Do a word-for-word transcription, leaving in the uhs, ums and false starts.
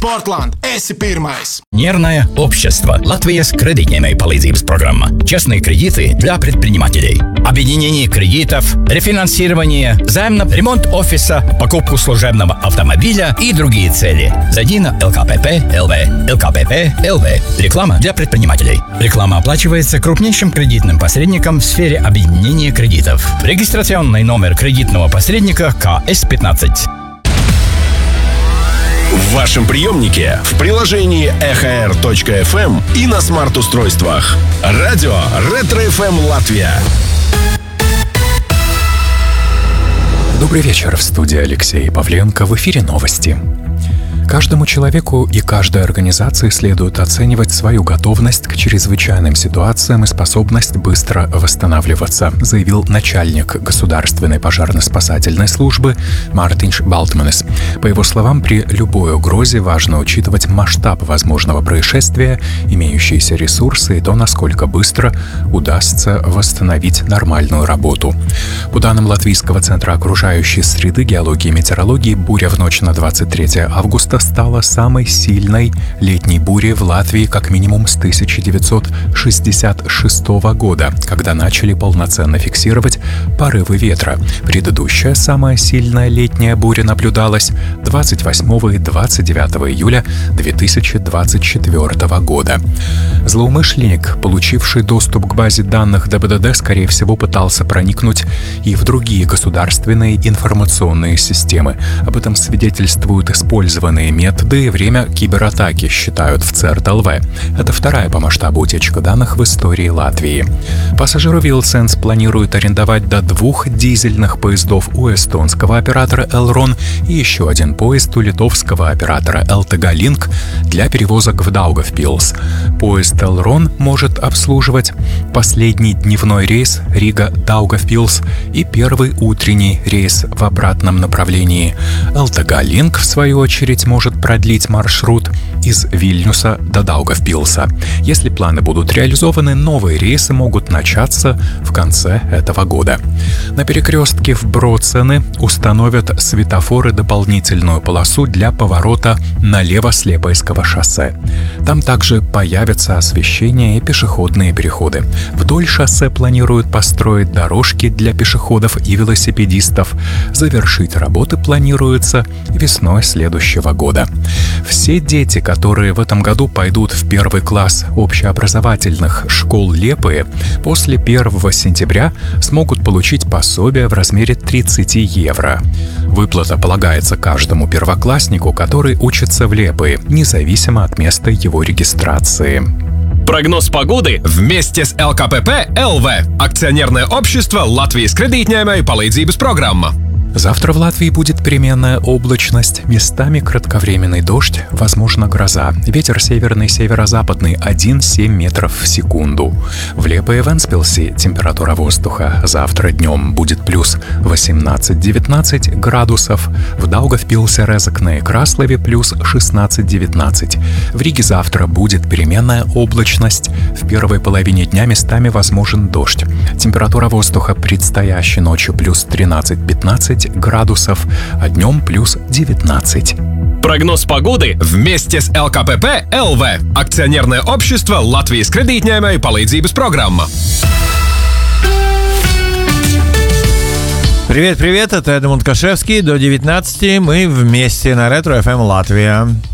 Sportland, esi pirmais. Нервное общество. Латвия с кредитной palīdzības программа. Частные кредиты для предпринимателей. Объединение кредитов, рефинансирование, займ на ремонт офиса, покупку служебного автомобиля и другие цели. Зайди на эл ка пэ пэ точка эл ви. эл ка пэ пэ точка эл ви. Реклама для предпринимателей. Реклама оплачивается крупнейшим кредитным посредником в сфере объединения кредитов. Регистрационный номер кредитного посредника ка эс пятнадцать. В вашем приемнике, в приложении эхо эр точка эф эм и на смарт-устройствах. Радио Ретро эф эм Латвия. Добрый вечер, в студии Алексей Павленко, в эфире новости. Каждому человеку и каждой организации следует оценивать свою готовность к чрезвычайным ситуациям и способность быстро восстанавливаться, заявил начальник Государственной пожарно-спасательной службы Мартинš Балтманис. По его словам, при любой угрозе важно учитывать масштаб возможного происшествия, имеющиеся ресурсы и то, насколько быстро удастся восстановить нормальную работу. По данным Латвийского центра окружающей среды, геологии и метеорологии, буря в ночь на двадцать третье августа стала самой сильной летней бурей в Латвии как минимум с тысяча девятьсот шестьдесят шестого года, когда начали полноценно фиксировать порывы ветра. Предыдущая самая сильная летняя буря наблюдалась двадцать восьмого и двадцать девятого июля две тысячи двадцать четвёртого года. Злоумышленник, получивший доступ к базе данных дэ бэ дэ дэ, скорее всего, пытался проникнуть и в другие государственные информационные системы. Об этом свидетельствуют использованные методы и время кибератаки, считают в цэ эр тэ эл вэ. Это вторая по масштабу утечка данных в истории Латвии. Пассажиры Вилсенс планируют арендовать до двух дизельных поездов у эстонского оператора Elron и еще один поезд у литовского оператора эл тэ гэ Link для перевозок в Даугавпилс. Поезд Elron может обслуживать последний дневной рейс Рига-Даугавпилс и первый утренний рейс в обратном направлении. эл тэ гэ Link, в свою очередь, может продлить маршрут из Вильнюса до Даугавпилса. Если планы будут реализованы, новые рейсы могут начаться в конце этого года. На перекрестке в Броцене установят светофоры дополнительную полосу для поворота налево с Лепойского шоссе. Там также появятся освещение и пешеходные переходы. Вдоль шоссе планируют построить дорожки для пешеходов и велосипедистов. Завершить работы планируется весной следующего года. Все дети, которые в этом году пойдут в первый класс общеобразовательных школ Лепые, после первого сентября смогут получить пособие в размере тридцать евро. Выплата полагается каждому первокласснику, который учится в Лепые, независимо от места его регистрации. Прогноз погоды вместе с эл ка пэ пэ точка эл ви. Акционерное общество Латвijas кредитной palīdzības программа. Завтра в Латвии будет переменная облачность, местами кратковременный дождь, возможно гроза. Ветер северный, северо-западный один целых семь десятых метров в секунду. В Лепое и Вентспилсе температура воздуха завтра днем будет плюс восемнадцать-девятнадцать градусов. В Даугавпилсе, Резекне и Краслове плюс шестнадцать-девятнадцать. В Риге завтра будет переменная облачность. В первой половине дня местами возможен дождь. Температура воздуха предстоящей ночью плюс тринадцать-пятнадцать градусов, а днем плюс девятнадцать. Прогноз погоды вместе с эл ка пэ пэ точка эл ви. Акционерное общество Латвijas кредитной palīdzības программа. Привет-привет, это Эдмунд Кашевский. До девятнадцати мы вместе на Ретро эф эм Латвия.